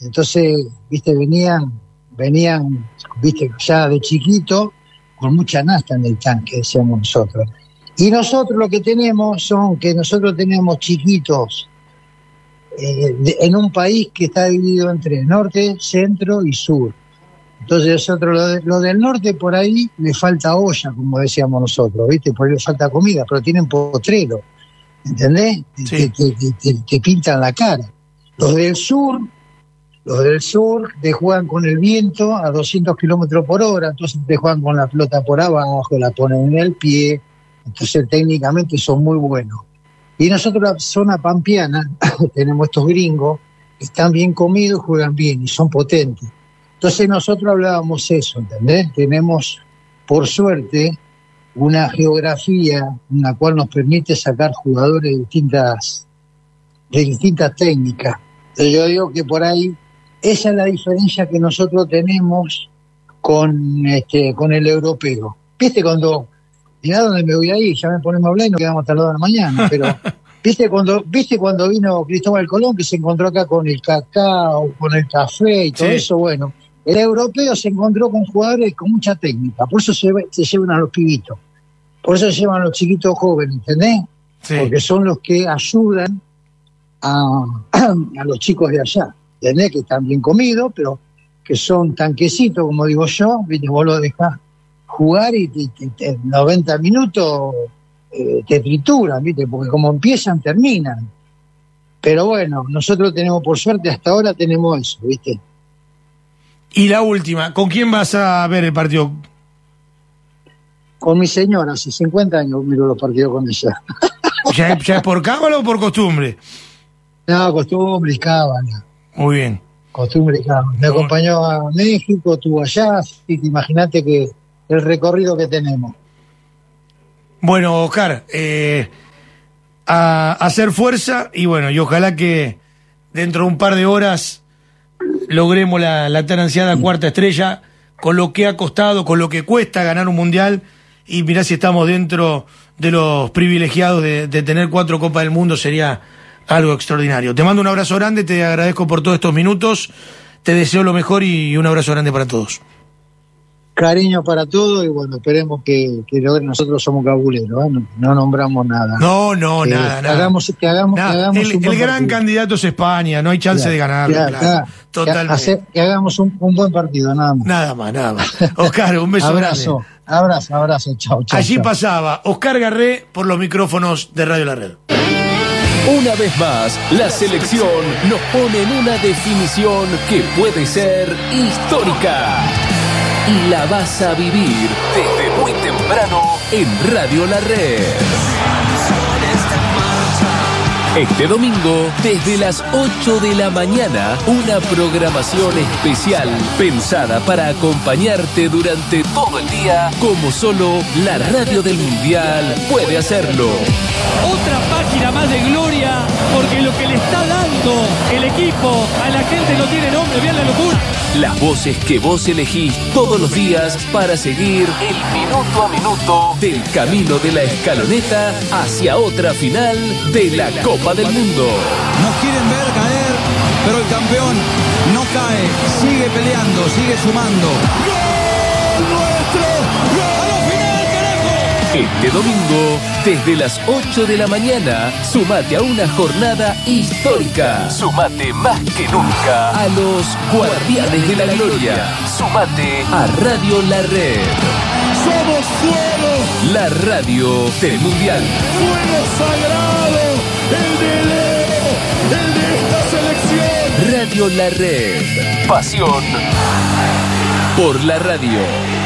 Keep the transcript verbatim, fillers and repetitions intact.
Entonces, viste, venían, venían, viste, ya de chiquito, con mucha nafta en el tanque, decíamos nosotros. Y nosotros lo que tenemos son que nosotros tenemos chiquitos eh, de, en un país que está dividido entre norte, centro y sur. Entonces nosotros, lo, de, lo del norte por ahí le falta olla, como decíamos nosotros, ¿viste? Por ahí le falta comida, pero tienen potrero, ¿entendés? Sí. Te, te, te, te, te pintan la cara. Los del sur, los del sur te juegan con el viento a doscientos kilómetros por hora, entonces te juegan con la pelota por abajo, la ponen en el pie, entonces técnicamente son muy buenos. Y nosotros, la zona pampeana, tenemos estos gringos que están bien comidos, juegan bien y son potentes. Entonces nosotros hablábamos eso, ¿entendés? Tenemos, por suerte, una geografía en la cual nos permite sacar jugadores de distintas, de distintas técnicas. Entonces yo digo que por ahí, esa es la diferencia que nosotros tenemos con, este, con el europeo. ¿Viste cuando, mirá dónde me voy a ir, ya me ponemos a hablar y nos quedamos hasta las dos de la mañana, pero ¿viste cuando, ¿viste cuando vino Cristóbal Colón, que se encontró acá con el cacao, con el café y todo Sí. eso? Bueno, el europeo se encontró con jugadores con mucha técnica, por eso se, se llevan a los pibitos, por eso se llevan a los chiquitos jóvenes, ¿entendés? Sí. Porque son los que ayudan a, a los chicos de allá, ¿entendés? Que están bien comidos, pero que son tanquecitos, como digo yo, ¿viste? Vos lo dejás jugar y te, te, te, noventa minutos eh, te trituran, ¿viste? Porque como empiezan, terminan. Pero bueno, nosotros tenemos, por suerte, hasta ahora tenemos eso, ¿viste? Y la última, ¿con quién vas a ver el partido? Con mi señora, hace cincuenta años miro los partidos con ella. ¿Ya, ya es por cábala o por costumbre? No, costumbre y cábala. Muy bien. Costumbre y cábala. Me acompañó a México, estuvo allá, así que imagínate que el recorrido que tenemos. Bueno, Oscar, eh, a, a hacer fuerza y bueno, y ojalá que dentro de un par de horas logremos la, la tan ansiada cuarta estrella, con lo que ha costado, con lo que cuesta ganar un mundial, y mirá si estamos dentro de los privilegiados de, de tener cuatro Copas del Mundo, sería algo extraordinario. Te mando un abrazo grande, te agradezco por todos estos minutos, te deseo lo mejor y un abrazo grande para todos. Cariño para todos y bueno, esperemos que, que nosotros somos cabuleros, ¿eh? no, no nombramos nada. No, no, que nada, nada. Hagamos, que hagamos, Nada. que hagamos El, un el buen gran partido. candidato es España, no hay chance Claro, de ganarlo, claro, claro. claro. Totalmente. Que, hacer, que hagamos un, un buen partido, nada más. Nada más, nada más. Oscar, un beso Abrazo, grande. abrazo, abrazo, chao, chao. Allí chao. pasaba Oscar Garré por los micrófonos de Radio La Red. Una vez más, la selección nos pone en una definición que puede ser histórica. Y la vas a vivir desde muy temprano en Radio La Red. Este domingo, desde las ocho de la mañana, una programación especial pensada para acompañarte durante todo el día, como solo la radio del Mundial puede hacerlo. Otra página más de gloria, porque lo que le está dando el equipo a la gente no tiene nombre, vean la locura. Las voces que vos elegís todos los días para seguir el minuto a minuto del camino de la escaloneta hacia otra final de la Copa del Mundo. Nos quieren ver caer, pero el campeón no cae, sigue peleando, sigue sumando. ¡Gol nuestro! ¡Gol! ¡A la final, carajo! Este domingo, desde las ocho de la mañana, sumate a una jornada histórica. Sumate más que nunca a los Guardianes de la Gloria. Sumate a Radio La Red. ¡Somos fuego! La radio del Mundial. ¡Fuego sagrado! ¡El de Leo! ¡El de esta selección! Radio La Red. Pasión por la radio.